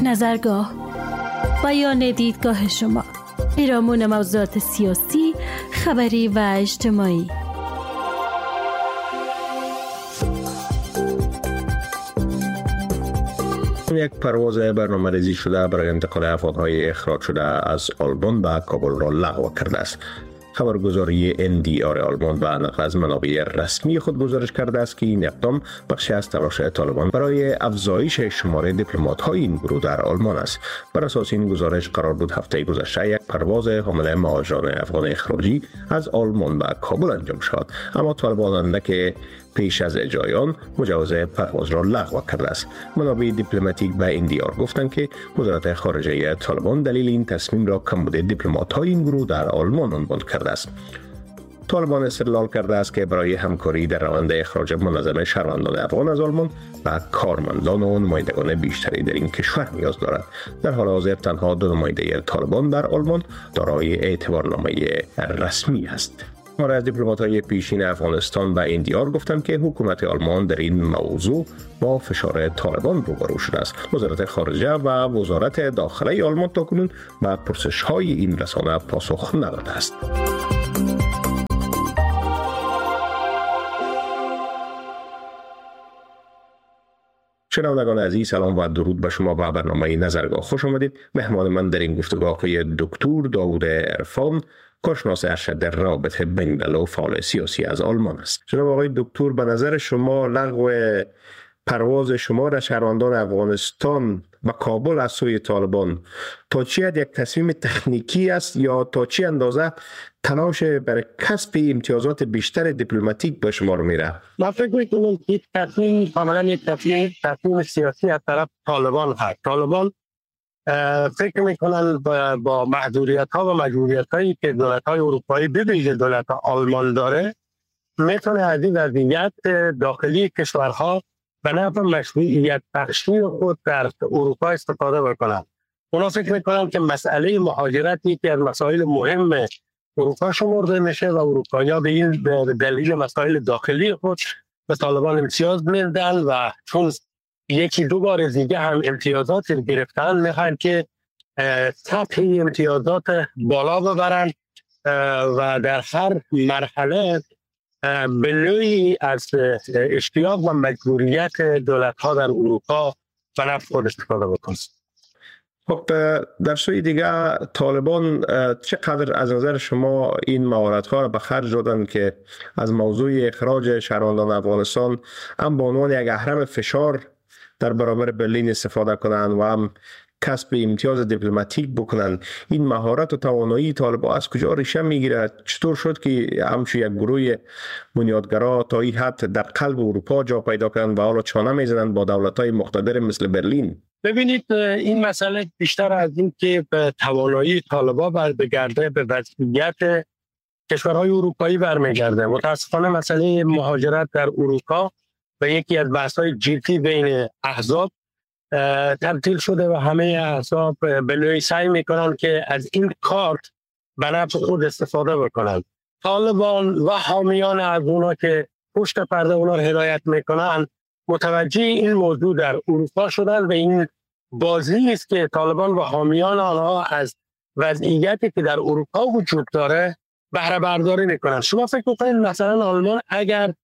نظرگاه، بیان دیدگاه شما، پیرامون موضوعات سیاسی، خبری و اجتماعی. یک پرواز برنامه‌ریزی شده برای انتقال افرادهای اخراج شده از آلمان به کابل را لغو کرده است. خبرگزاری NDR آلمان و نقل از منابع رسمی خود گزارش کرده است که این اقدام بخشی از تلاش طالبان برای افزایش شمار دیپلمات‌های این گروه در آلمان است. بر اساس این گزارش قرار بود هفته گذشته یک پرواز حامل مهاجران افغان اخراجی از آلمان به کابل انجام شد، اما طالبان که پیش از اجرای آن مجوز پرواز را لغو کرده است. منابع دیپلماتیک به NDR گفتند که وزارت خارجه طالبان دلیل این تصمیم را کمبود دیپلمات‌های این گروه در آلمان عنوان کرده است. طالبان استدلال کرده است که برای همکاری در روند اخراج منظم شهروندان افغان از آلمان و کارمندان و نمایندگان بیشتری در این کشور نیاز دارد. در حال حاضر تنها 2 نماینده طالبان در آلمان دارای اعتبارنامه رسمی است. از دیپلمات‌های پیشین افغانستان به NDR گفتند که حکومت آلمان در این موضوع با فشار طالبان روبرو شده است. وزارت خارجه و وزارت داخله آلمان تاکنون به پرسش‌های این رسانه پاسخ نداده است. شنوندگان عزیز، سلام و درود به شما. به برنامه نظرگاه خوش آمدید. مهمان من در این گفتگو آقای دکتر داوود عرفان، کارشناس ارشد در روابط بین‌الملل و فعال سیاسی از آلمان است. جناب آقای دکتر، به نظر شما لغو پرواز شما در شهروندان افغانستان به کابل از سوی طالبان تا چی حد یک تصمیم تکنیکی است یا تا چی اندازه تلاش برای کسب امتیازات بیشتر دیپلماتیک به شما رو میره؟ من فکر میکنم که تصمیم کاملا یک تصمیم سیاسی از طرف طالبان هست. طالبان فکر میکنن با محدودیت ها و مجبوریت هایی که دولت های اروپایی به ویژه دولت آلمان داره میتونه از این وضعیت داخلی کشورها به نفع مشروعیت بخشی خود در اروپا استفاده بکنن. اونا فکر میکنن که مسئله مهاجرت یکی از مسائل مهم اروپا شمرده میشه و اروپایی‌ها به این دلیل مسائل داخلی خود به طالبان امتیاز میدن و چون یکی 2 بار دیگه هم امتیازات گرفتن میخوان که سطح امتیازات بالا ببرن و در هر مرحله به نوعی از اشتیاق و مجبوریت دولت‌ها در اروپا به نفع خود استفاده بکنن. خب در سوی دیگه طالبان چقدر از نظر شما این مهارت‌ها را به خرج دادن که از موضوع اخراج شهروندان افغانستان هم به عنوان یک اهرم فشار در برابر برلین استفاده کنند و هم کسب امتیاز دیپلماتیک بکنن؟ این مهارت و توانایی طالبان از کجا ریشه میگیره؟ چطور شد که همچون یک گروه بنیادگرا تا این حد در قلب اروپا جا پیدا کردن و حالا چانه میزنن با دولت‌های مقتدر مثل برلین؟ ببینید، این مسئله بیشتر از این که به توانایی طالبان برمیگرده به وضعیت کشورهای اروپایی برمیگرده. متاسفانه مسئله مهاجرت در اروپا و یکی از بحث‌های جدی بین احزاب تبدیل شده و همه احزاب به نوعی سعی میکنن که از این کارت به نفع خود استفاده بکنن. طالبان و حامیان از اونا که پشت پرده اونا رو هدایت میکنن متوجه این موضوع در اروپا شدن و این بازی است که طالبان و حامیان آنها از وضعیتی که در اروپا وجود داره بهره برداری میکنن. شما فکر میکنید مثلا آلمان اگر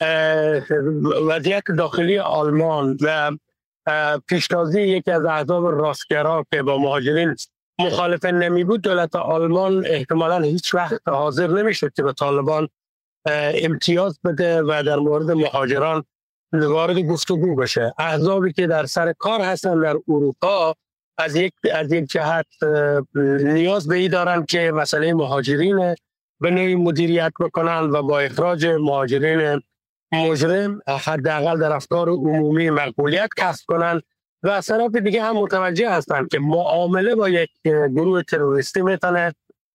وضعیت داخلی آلمان و پیشتازی یکی از احزاب راستگرا که با مهاجرین مخالف نمی بود، دولت آلمان احتمالاً هیچ وقت حاضر نمیشد که به طالبان امتیاز بده و در مورد مهاجران وارد گفتگو بشه. احزابی که در سر کار هستن در اروپا از یک جهت نیاز به این دارن که مسئله مهاجرین به نوعی مدیریت بکنن و با اخراج مهاجرین مجرم حداقل در افکار عمومی مقبولیت کسب کنن و از طرف دیگه هم متوجه هستند که معامله با یک گروه تروریستی میتونه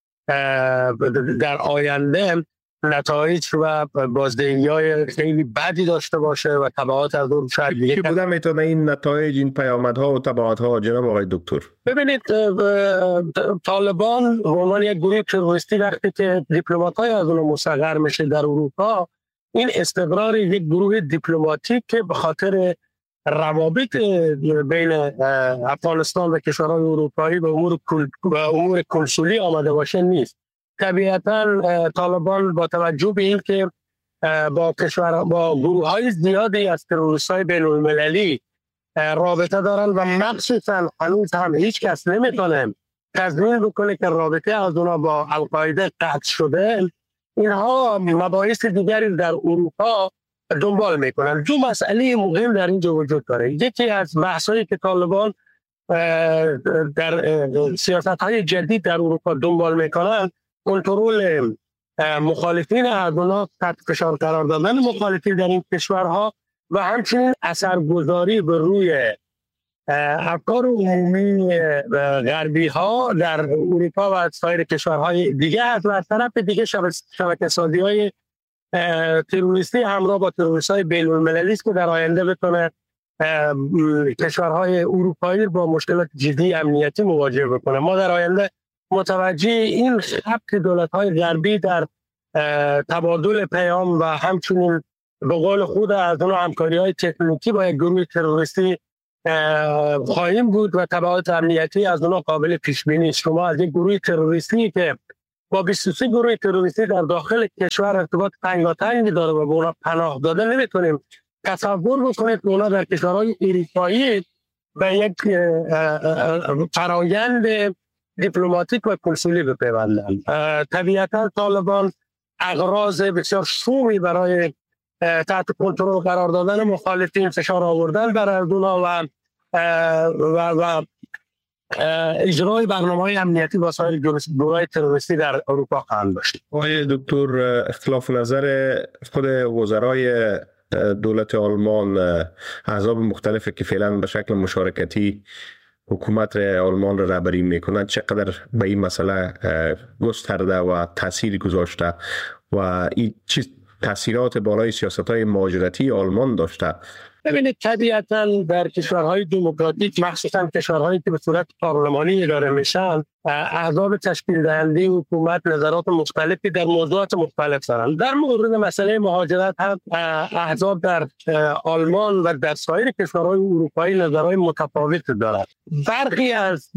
در آینده نتایج و بازدهی‌های خیلی بدی داشته باشه و تبعات از اون شاید چی بوده میتونه این نتایج، این پیامدها و تبعاتها جناب آقای دکتر؟ ببینید، طالبان به عنوان یک گروه تروریستی وقتی که دیپلمات‌های از اون مستقر میشه در اروپا، این استقرار یک گروه دیپلماتیک که به خاطر روابط بین افغانستان و کشورهای اروپایی به امور کنسولی آمده باشه نیست. طبیعتا طالبان با توجه به این که با گروه‌های زیادی از تروریست‌های بین‌المللی رابطه دارن و مخصوصا هنوز هم هیچ کس نمیتونه تضمین بکنه که رابطه از اونا با القاعده قطع شده، اینها مباحث دیگری در اروپا دنبال میکنن. دو مسئله مهم در اینجا وجود داره. یکی از بحثایی که طالبان در سیاست‌های جدید در اروپا دنبال میکنن، کنترل مخالفین اردوغان، تحت فشار قرار دادن مخالفین در این کشورها و همچنین اثرگذاری به روی افکار عمومی غربی ها در اروپا و سایر کشورهای دیگه هست و از طرف دیگه شبکه سازی های تروریستی همراه با تروریست های بین المللی است که در آینده بتونه کشورهای اروپایی با مشکلات جدی امنیتی مواجه بکنه. ما در آینده متوجه این خط دولت های غربی در تبادل پیام و همچنین به قول خود از اون همکاری های تکنیکی با یک گروه تروریستی خواهیم بود و تبعات امنیتی از اونها قابل پیش بینی است. شما از یک گروه تروریستی که با 23 گروه تروریستی در داخل کشور ارتباط تنگاتنگی داره و به اونا پناه داده نمیتونیم تصور بکنید که اونا در کشورهای اروپایی به یک فرآیند دیپلماتیک و کنسولی بپیوندند. طبیعتا طالبان اغراض بسیار شومی برای تحت کنترل قرار دادن مخالفین، فشار آوردن بر اردوغان و اجرای برنامه‌های امنیتی با سایر گروه‌های تروریستی در اروپا خواهند داشت. آقای دکتر، اختلاف نظر خود وزرای دولت آلمان، احزاب مختلفی که فعلا به شکل مشارکتی حکومت آلمان را رهبری میکنند، چقدر به این مسئله گسترده و تاثیر گذاشته و این چیز تاثیرات بالای سیاست‌های مهاجرتی آلمان داشته؟ ببینید، طبیعتاً در کشورهای دموکراتیک، مخصوصاً کشورهایی که به صورت پارلمانی اداره میشن، احزاب تشکیل دهنده حکومت نظرات مختلفی در موضوعات مختلف دارند. در مورد مسئله مهاجرت هم احزاب در آلمان و در سایر کشورهای اروپایی نظرهای متفاوتی دارند. برخی از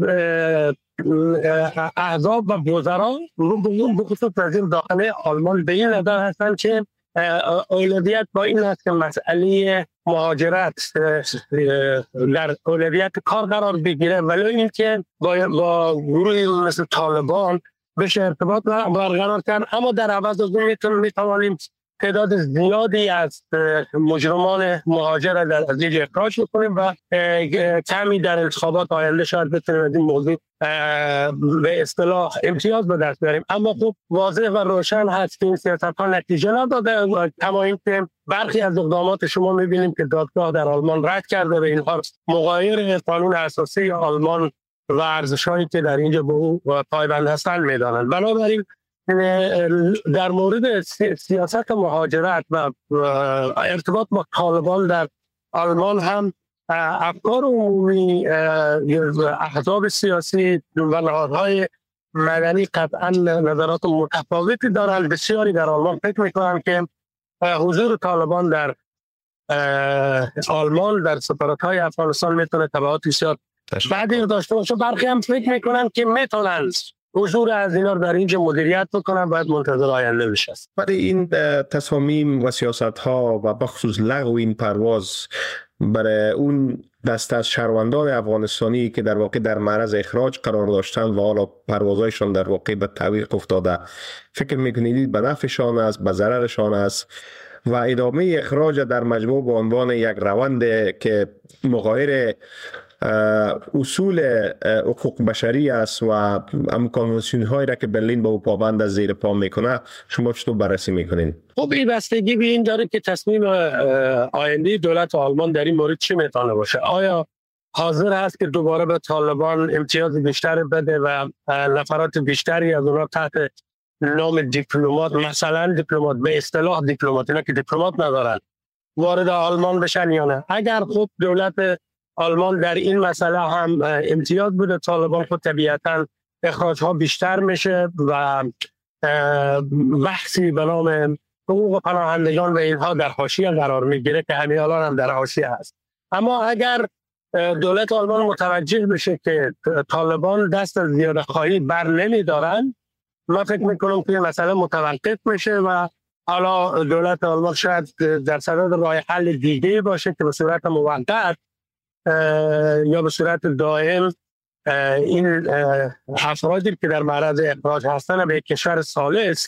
احزاب و وزرا به خصوص وزیر داخلی آلمان به این نظر هستند که اولویت با این است که مسئله مهاجرت در اولویت کار قرار بگیره، ولی اینکه با گروهی مثل طالبان بشه ارتباط برقرار کرد. اما در عوض از اون میتوانیم تعداد زیادی از مجرمان مهاجر در از اینجا اخراج کنیم و کمی در انتخابات آینده شاید بتونیم از این موضوع به اصطلاح امتیاز به دست بیاریم. اما خب واضح و روشن هست که این سیاست‌ها نتیجه نداده، کما اینکه برخی از اقدامات شما می‌بینیم که دادگاه در آلمان رد کرده و اینها مغایر قانون اساسی آلمان و ارزش‌هایی که در اینجا به او پایبند هستند می‌دانند. بنابراین در مورد سیاست مهاجرت و ارتباط با طالبان در آلمان هم افکار عمومی احزاب سیاسی و نهادهای مدنی قطعا نظرات متفاوتی دارند. بسیاری در آلمان فکر میکنند که حضور طالبان در آلمان در سفارت‌های افغانستان میتونه تبعات بسیار بعدی داشته باشه. برخی هم فکر میکنند که میتونند حضور از اینا در اینجا مدیریت بکنن، باید منتظر آینده بشه. ولی این تصامیم و سیاست‌ها و بخصوص لغو این پرواز برای اون دسته از شهروندان افغانستانی که در واقع در معرض اخراج قرار داشتن و حالا پروازهایشان در واقع به تعویق افتاده، فکر میکنید به نفعشان است، به ضررشان است و ادامه اخراج در مجموع به عنوان یک روند که مغایر اصول حقوق بشری است و هم کانونسیون هایی را که برلین به او پابند از زیر پا میکنه، شما چطور بررسی میکنین؟ خب این بستگی به این داره که تصمیم آینده دولت آلمان در این مورد چی میتونه باشه. آیا حاضر هست که دوباره به طالبان امتیاز بیشتر بده و نفرات بیشتری از اونها تحت نام دیپلمات، مثلا دیپلمات به اصطلاح دیپلمات، اینا که دیپلمات ندارن، وارد آلمان بشن یا نه؟ اگر خب دولت آلمان در این مسئله هم امتیاز بوده طالبان، خود طبیعتا اخراج ها بیشتر میشه و بحثی به نام حقوق پناهندگان و اینها در حاشیه قرار میگیره که همین الان هم در حاشیه هست. اما اگر دولت آلمان متوجه بشه که طالبان دست از زیاده‌خواهی بر نمی‌دارن، من فکر میکنم که مسئله متوقف بشه و حالا دولت آلمان شاید در صدد راه حل دیگه باشه که به صورت موقت یا به صورت دائم این افرادی که در معرض اخراج هستن به کشور ثالث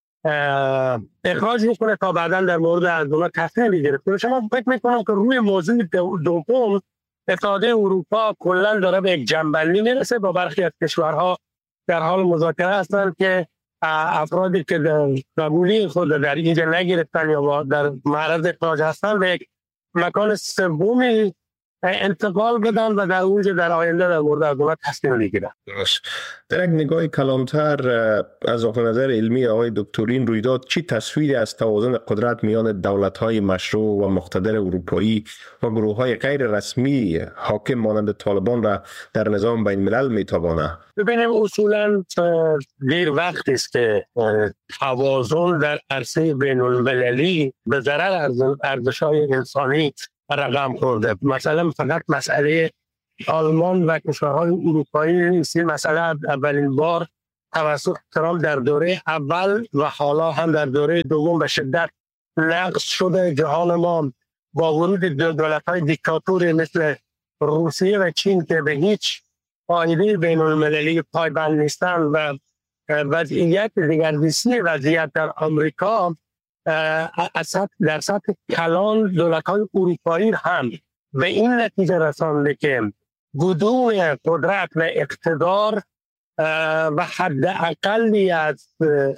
اخراج میکنه تا بعدا در مورد از اونها تصمیم بگیره. شما فکر میکنم که روی موضوع دوم اتحادیه اروپا کلا داره به یک جنبندی میرسه. با برخی از کشورها در حال مذاکره هستند که افرادی که قبولی خود در اینجا نگرفتن یا در معرض اخراج هستن به یک مکان سومی انتقال بدن و در اونجا در آینده در مورد از اونها تصمیم بگیرن. درست. در یک نگاه کلانتر از نظر علمی آقای دکترین رویداد چی تصویری از توازن قدرت میان دولت‌های مشروع و مقتدر اروپایی و گروه‌های غیر رسمی حاکم مانند طالبان را در نظام بین الملل میتابانه؟ ببینیم اصولاً دیر وقتی است که توازن در عرصه بین المللی به ضرر ارزش‌های انسانی رقم خورده. مثلا فقط مسئله آلمان و کشورهای اروپایی نیست، این مسئله اولین بار توسط ترامپ در دوره اول و حالا هم در دوره دوم به شدت نقض شده. جهان ما با ورود دولت‌های دیکتاتوری مثل روسیه و چین که به هیچ قاعده بین المللی پایبند نیستند و وضعیت دگردیسی وضعیت در آمریکا در سطح کلان دولت‌های اروپایی هم به این نتیجه رسانده که بدون قدرت و اقتدار و حد اقلی از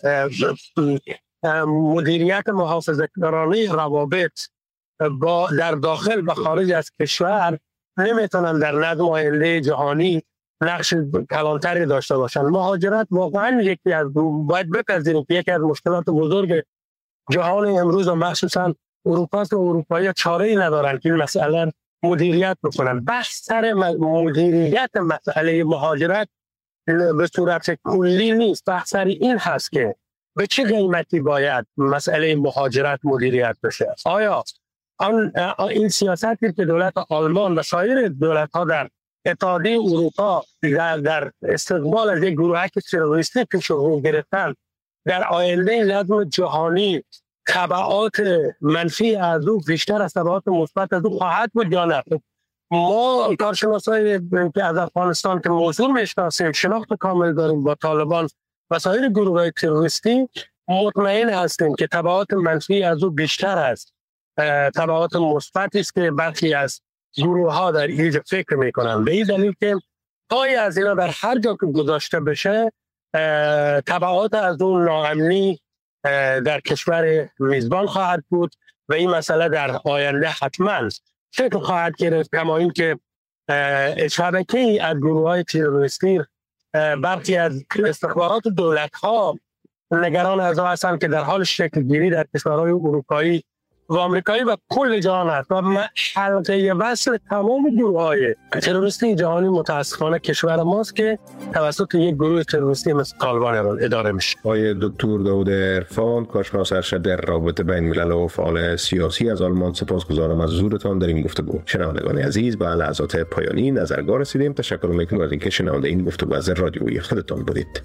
مدیریت محافظه‌کارانه روابط در داخل و خارج از کشور نمیتونن در نظم آینده جهانی نقش کلانتری داشته باشن. مهاجرت واقعا یکی از باید بپذیریم که یکی از مشکلات بزرگ جهان امروز و مخصوصا اروپا و اروپایی چاره‌ای ندارن که این مسئله مدیریت بکنن. بحث سر مدیریت مسئله مهاجرت به صورت کلی نیست، بحث سر این هست که به چه قیمتی باید مسئله مهاجرت مدیریت بشه. آیا این سیاستی که دولت آلمان و سایر دولت‌ها در اتحادیه اروپا در استقبال از یک گروهک تروریستی پیش رو گرفتن در آینده نظم جهانی تبعات منفی از او بیشتر از تبعات مثبت از او خواهد بود یا نه؟ ما کارشناسای که از افغانستان که موضوع میشناسیم، شناخت کامل داریم با طالبان و سایر گروه‌های تروریستی، مطمئن هستیم که تبعات منفی از او بیشتر است تبعات مثبتی است که برخی از گروه‌ها در اینجا فکر میکنن. به این دلیل که پای از اینا در هر جا که گذاشته بشه تبعات از اون ناامنی در کشور میزبان خواهد بود و این مسئله در آینده حتما شکل خواهد گرفت. کما این که شبکه‌ای از گروه‌های تروریستی برخی از استخبارات دولت‌ها نگران از آن هستند که در حال شکل گیری در کشورهای اروپایی و آمریکایی و کل جهان است و حلقه وصل تمام گروه‌های تروریستی جهانی متاسفانه کشور ماست که توسط یک گروه تروریستی مثل طالبان اداره میشه. آقای دکتر داود عرفان، کارشناس ارشد در روابط بین الملل و فعال سیاسی از آلمان، سپاسگزارم از حضورتان در این گفتگو. شنوندگان عزیز، به لحظات پایانی نظرگاه رسیدیم. تشکر می‌کنم از اینکه شنونده این گفتگو از رادیویی خودتان بودید.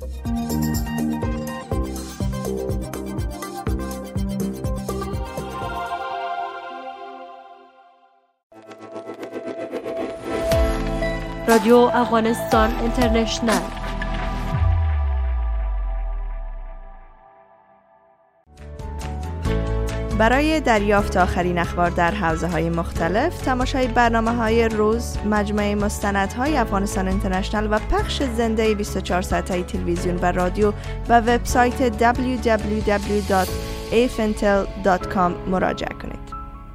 رادیو افغانستان اینترنشنل. برای دریافت آخرین اخبار در حوزه‌های مختلف، تماشای برنامه‌های روز، مجموعه مستندهای افغانستان اینترنشنل و پخش زنده 24 ساعته تلویزیون و رادیو و وبسایت www.afintel.com مراجعه کنید.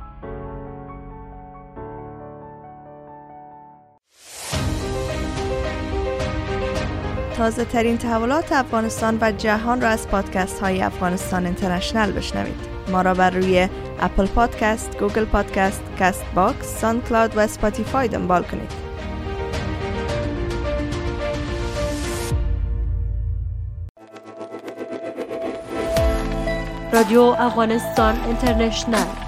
تازه ترین تحولات افغانستان و جهان را از پادکست های افغانستان اینترنشنل بشنوید. ما را بر روی اپل پادکست، گوگل پادکست، کست باکس، ساوند کلاود و اسپاتیفای دنبال کنید. رادیو افغانستان اینترنشنل